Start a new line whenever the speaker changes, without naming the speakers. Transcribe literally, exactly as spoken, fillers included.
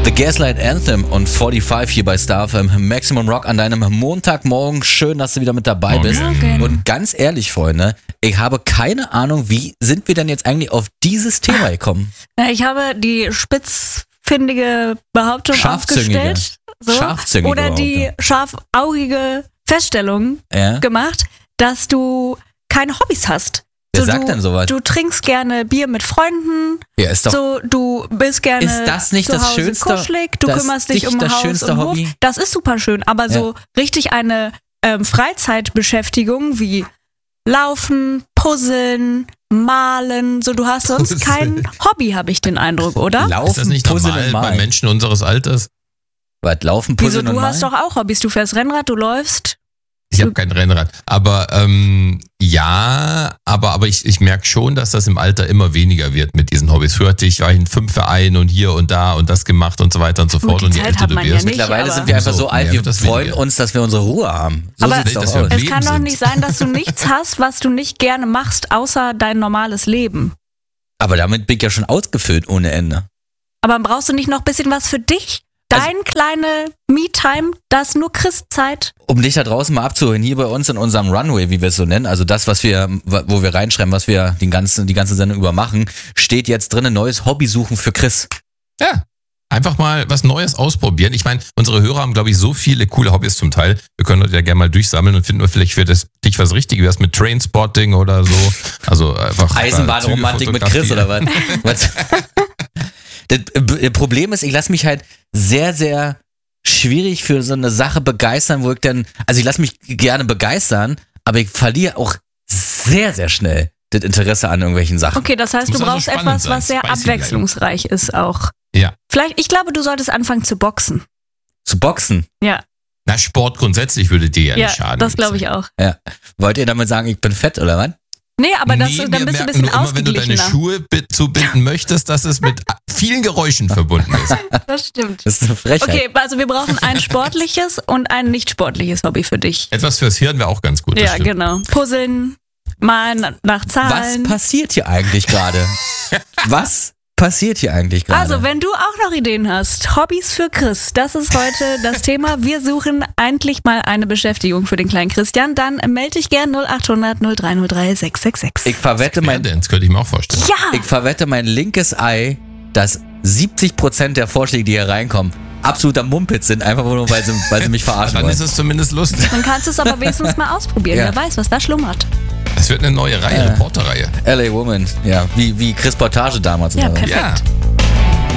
The Gaslight Anthem und fünfundvierzig hier bei Star F M. Maximum Rock an deinem Montagmorgen. Schön, dass du wieder mit dabei bist.
Morgen.
Und ganz ehrlich, Freunde, ich habe keine Ahnung, wie sind wir denn jetzt eigentlich auf dieses Thema gekommen?
Na, ich habe die spitzfindige Behauptung
Scharfzüngige.
aufgestellt. So.
Scharfzüngige
Oder die scharfaugige Feststellung
Ja?
gemacht, dass du keine Hobbys hast.
Wer
so,
sagt
du,
denn sowas?
Du trinkst gerne Bier mit Freunden.
Ja, ist doch.
So, du bist gerne
Ist das nicht
zu
das
Hause
Schönste-
kuschelig, du
das
kümmerst dich
nicht
um
das
Haus
schönste
und Hof.
Hobby?
Das ist super schön, aber so richtig eine ähm, Freizeitbeschäftigung wie Laufen, Puzzeln, Malen, so du hast sonst kein Hobby, habe ich den Eindruck, oder?
Laufen,
Ist das nicht
Puzzeln
normal
und
bei
Malen.
Menschen unseres Alters?
Was, laufen,
Wieso,
puzzeln und
du hast
malen?
doch auch Hobbys, du fährst Rennrad, du läufst.
Ich habe kein Rennrad. Aber ähm, ja, aber, aber ich, ich merke schon, dass das im Alter immer weniger wird mit diesen Hobbys. Früher hatte ich, war ich in fünf Vereinen und hier und da und das gemacht und so weiter und so
Gut,
fort.
die
Und je
Zeit
älter
hat
du
man ja
wirst,
nicht.
Mittlerweile
aber-
sind wir einfach so
So,
alt,
mehr
wir
wird das
freuen
weniger.
uns, dass wir unsere Ruhe haben. So
Aber
sieht's doch
dass wir
aus.
am
Es
Leben
kann doch
sind.
nicht sein, dass du nichts hast, was du nicht gerne machst, außer dein normales Leben.
Aber damit bin ich ja schon ausgefüllt ohne Ende.
Aber brauchst du nicht noch ein bisschen was für dich? Dein kleine Me-Time, das ist nur Christzeit.
Um dich da draußen mal abzuholen, hier bei uns in unserem Runway, wie wir es so nennen, also das, was wir, wo wir reinschreiben, was wir den ganzen, die ganze Sendung über machen, steht jetzt drin, neues Hobby suchen für Chris.
Ja, einfach mal was Neues ausprobieren. Ich meine, unsere Hörer haben, glaube ich, so viele coole Hobbys zum Teil. Wir können heute ja gerne mal durchsammeln und finden wir vielleicht für das, dich was Richtiges, mit Trainspotting oder so. Also einfach
Eisenbahnromantik mit Chris oder was? was? Das äh, Problem ist, ich lasse mich halt sehr, sehr schwierig für so eine Sache begeistern, wo ich dann, also ich lasse mich gerne begeistern, aber ich verliere auch sehr, sehr schnell das Interesse an irgendwelchen Sachen.
Okay, das heißt,
Muss
du
also
brauchst
spannend
etwas,
sein,
was sehr
spicy
abwechslungsreich ist auch.
Ja.
Vielleicht, ich glaube, du solltest anfangen zu boxen.
Zu boxen.
Ja,
Na, Sport grundsätzlich würde dir ja,
ja,
nicht schaden.
das glaube ich auch.
Ja. Wollt ihr damit sagen, ich bin fett oder was?
Nee, aber das,
nee,
dann
wir
bist du ein
merken
bisschen
nur immer, wenn du deine
ausgeglichener.
Schuhe bi- zubinden möchtest, dass es mit vielen Geräuschen verbunden ist.
Das stimmt.
Das ist eine Frechheit.
Okay, also wir brauchen ein sportliches und ein nicht sportliches Hobby für dich.
Etwas fürs Hirn wäre auch ganz gut. das
Ja,
stimmt.
genau. Puzzeln, malen nach
Was
Zahlen.
passiert hier eigentlich gerade? Was passiert hier eigentlich gerade?
Also, wenn du auch noch Ideen hast, Hobbys für Chris, das ist heute das Thema. Wir suchen endlich mal eine Beschäftigung für den kleinen Christian. Dann melde dich gern null acht hundert null drei null drei sechs sechs sechs.
ich verwette mein,
Dance könnte ich mir auch vorstellen.
Ja!
ich verwette mein linkes Ei, dass siebzig Prozent der Vorschläge, die hier reinkommen, absoluter Mumpitz sind, einfach nur, weil sie, weil sie mich verarschen
Dann
wollen.
ist es zumindest lustig.
Dann kannst du es aber wenigstens mal ausprobieren.
Ja.
Wer weiß, was da schlummert.
Das wird eine neue Reihe,
Ja.
Reporterreihe.
L A Woman, ja, wie, wie Chris Portage damals.
Ja,
oder was?
perfekt.
Ja.